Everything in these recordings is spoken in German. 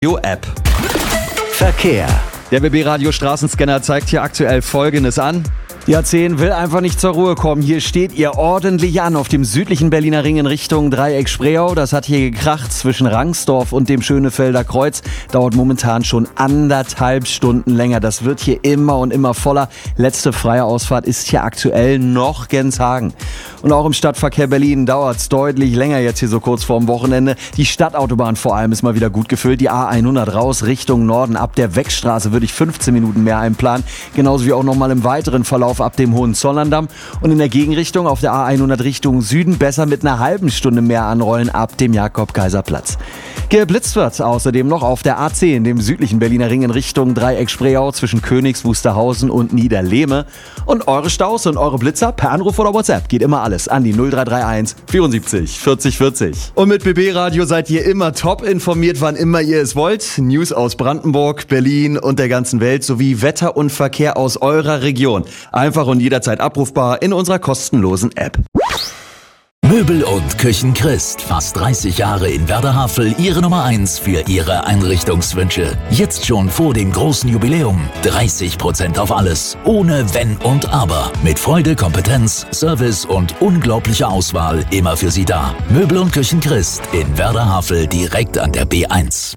App. Verkehr. Der BB Radio Straßenscanner zeigt hier aktuell Folgendes an. Die A10 will einfach nicht zur Ruhe kommen. Hier steht ihr ordentlich an auf dem südlichen Berliner Ring in Richtung Dreieck-Spreeau. Das hat hier gekracht zwischen Rangsdorf und dem Schönefelder Kreuz. Dauert momentan schon 1,5 Stunden länger. Das wird hier immer und immer voller. Letzte freie Ausfahrt ist hier aktuell noch Genshagen. Und auch im Stadtverkehr Berlin dauert es deutlich länger jetzt hier so kurz vorm Wochenende. Die Stadtautobahn vor allem ist mal wieder gut gefüllt. Die A100 raus Richtung Norden. Ab der Weckstraße würde ich 15 Minuten mehr einplanen. Genauso wie auch nochmal im weiteren Verlauf ab dem Hohenzollerndamm. Und in der Gegenrichtung auf der A100 Richtung Süden besser mit einer halben Stunde mehr anrollen ab dem Jakob-Kaiser-Platz. Geblitzt wird außerdem noch auf der A10, dem südlichen Berliner Ring in Richtung Dreieck-Spreeau zwischen Königs, Wusterhausen und Niederlehme. Und eure Staus und eure Blitzer per Anruf oder WhatsApp geht immer alles an die 0331 74 40 40. Und mit BB Radio seid ihr immer top informiert, wann immer ihr es wollt. News aus Brandenburg, Berlin und der ganzen Welt sowie Wetter und Verkehr aus eurer Region. Einfach und jederzeit abrufbar in unserer kostenlosen App. Möbel und Küchen Christ. Fast 30 Jahre in Werder-Havel, Ihre Nummer 1 für Ihre Einrichtungswünsche. Jetzt schon vor dem großen Jubiläum. 30% auf alles. Ohne Wenn und Aber. Mit Freude, Kompetenz, Service und unglaublicher Auswahl immer für Sie da. Möbel und Küchen Christ in Werder-Havel direkt an der B1.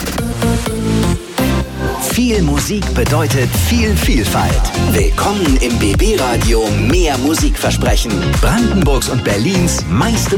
Viel Musik bedeutet viel Vielfalt. Willkommen im BB Radio Mehr Musikversprechen. Brandenburgs und Berlins meiste